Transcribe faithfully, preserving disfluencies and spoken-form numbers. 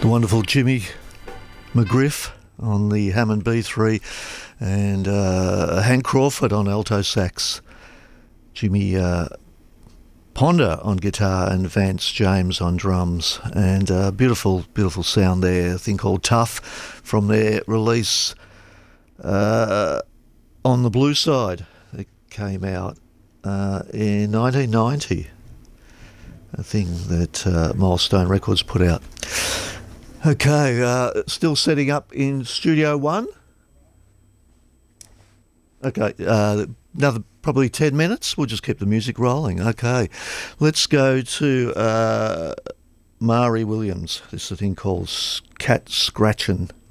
The wonderful Jimmy McGriff on the Hammond B three and uh, Hank Crawford on alto sax, Jimmy uh, Ponder on guitar and Vance James on drums, and uh, beautiful, beautiful sound there, a thing called Tough from their release uh, on the Blue Side that came out uh, in nineteen ninety, a thing that uh, Milestone Records put out. Okay, uh, still setting up in Studio One. Okay, uh, another probably ten minutes. We'll just keep the music rolling. Okay, let's go to uh, Mari Williams. This is a thing called Cat Scratchin'.